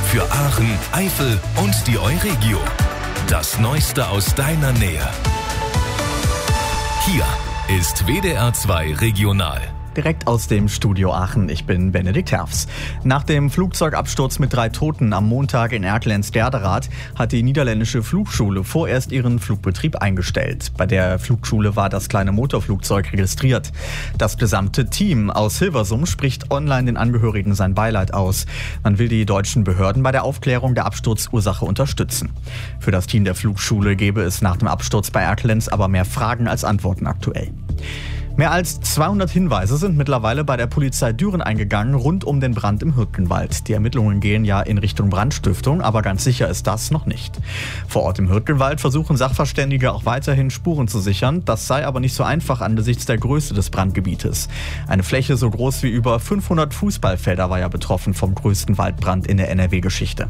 Für Aachen, Eifel und die Euregio. Das Neueste aus deiner Nähe. Hier ist WDR 2 Regional. Direkt aus dem Studio Aachen, ich bin Benedikt Herfs. Nach dem Flugzeugabsturz mit 3 Toten am Montag in Erkelenz-Derderath hat die niederländische Flugschule vorerst ihren Flugbetrieb eingestellt. Bei der Flugschule war das kleine Motorflugzeug registriert. Das gesamte Team aus Hilversum spricht online den Angehörigen sein Beileid aus. Man will die deutschen Behörden bei der Aufklärung der Absturzursache unterstützen. Für das Team der Flugschule gäbe es nach dem Absturz bei Erkelenz aber mehr Fragen als Antworten aktuell. Mehr als 200 Hinweise sind mittlerweile bei der Polizei Düren eingegangen rund um den Brand im Hürtgenwald. Die Ermittlungen gehen ja in Richtung Brandstiftung, aber ganz sicher ist das noch nicht. Vor Ort im Hürtgenwald versuchen Sachverständige auch weiterhin Spuren zu sichern. Das sei aber nicht so einfach angesichts der Größe des Brandgebietes. Eine Fläche so groß wie über 500 Fußballfelder war ja betroffen vom größten Waldbrand in der NRW-Geschichte.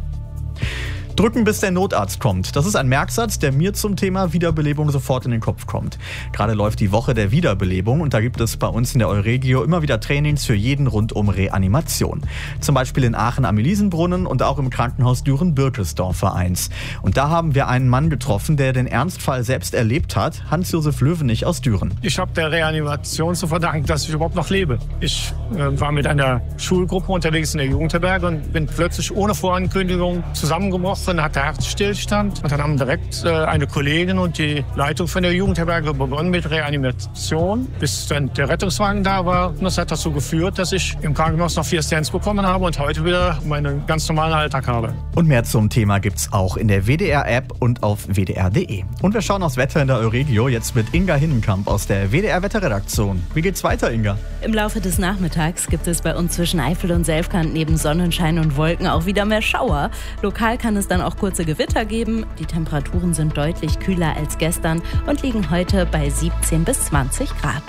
Drücken, bis der Notarzt kommt. Das ist ein Merksatz, der mir zum Thema Wiederbelebung sofort in den Kopf kommt. Gerade läuft die Woche der Wiederbelebung und da gibt es bei uns in der Euregio immer wieder Trainings für jeden rund um Reanimation. Zum Beispiel in Aachen am Elisenbrunnen und auch im Krankenhaus Düren-Birkesdorf 1. Und da haben wir einen Mann getroffen, der den Ernstfall selbst erlebt hat, Hans-Josef Löwenich aus Düren. Ich habe der Reanimation zu verdanken, dass ich überhaupt noch lebe. Ich war mit einer Schulgruppe unterwegs in der Jugendherberge und bin plötzlich ohne Vorankündigung zusammengebrochen, hatte Herzstillstand. Und dann haben direkt eine Kollegin und die Leitung von der Jugendherberge begonnen mit Reanimation, bis dann der Rettungswagen da war. Und das hat dazu geführt, dass ich im Krankenhaus noch 4 Stents bekommen habe und heute wieder meinen ganz normalen Alltag habe. Und mehr zum Thema gibt's auch in der WDR-App und auf wdr.de. Und wir schauen aufs Wetter in der Euregio jetzt mit Inga Hinnenkamp aus der WDR-Wetterredaktion. Wie geht's weiter, Inga? Im Laufe des Nachmittags gibt es bei uns zwischen Eifel und Selfkant neben Sonnenschein und Wolken auch wieder mehr Schauer. Lokal kann es dann auch kurze Gewitter geben. Die Temperaturen sind deutlich kühler als gestern und liegen heute bei 17 bis 20 Grad.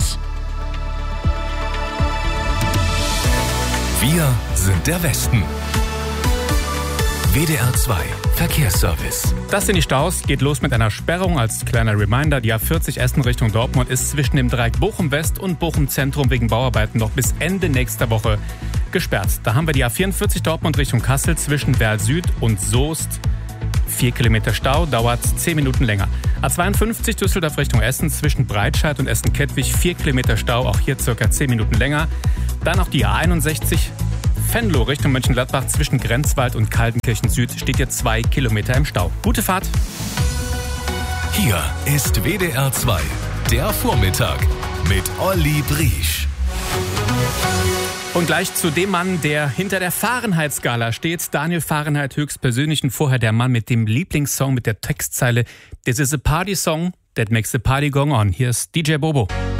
Wir sind der Westen. WDR 2 Verkehrsservice. Das sind die Staus. Geht los mit einer Sperrung. Als kleiner Reminder, die A40 Essen Richtung Dortmund ist zwischen dem Dreieck Bochum West und Bochum Zentrum wegen Bauarbeiten noch bis Ende nächster Woche gesperrt. Da haben wir die A44 Dortmund Richtung Kassel zwischen Werl Süd und Soest. 4 Kilometer Stau, dauert 10 Minuten länger. A52 Düsseldorf Richtung Essen zwischen Breitscheid und Essen-Kettwig 4 Kilometer Stau, auch hier circa 10 Minuten länger. Dann auch die A61 Venlo Richtung Mönchengladbach zwischen Grenzwald und Kaltenkirchen Süd steht hier 2 Kilometer im Stau. Gute Fahrt! Hier ist WDR 2, der Vormittag mit Olli Briesch. Und gleich zu dem Mann, der hinter der Fahrenheit-Skala steht. Daniel Fahrenheit höchstpersönlich und vorher der Mann mit dem Lieblingssong mit der Textzeile This is a party song that makes the party go on. Hier ist DJ Bobo.